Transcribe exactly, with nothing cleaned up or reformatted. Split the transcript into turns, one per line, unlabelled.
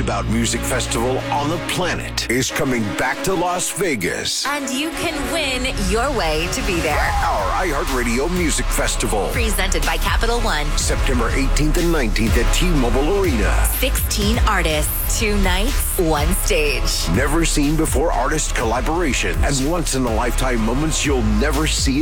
about music festival on the planet is coming back to Las Vegas.
And you can win your way to be there.
Our iHeartRadio Music Festival.
Presented by Capital One.
September eighteenth and nineteenth at T-Mobile Arena.
sixteen artists, two nights, one stage.
Never seen before artist collaboration and once in a lifetime moments you'll never see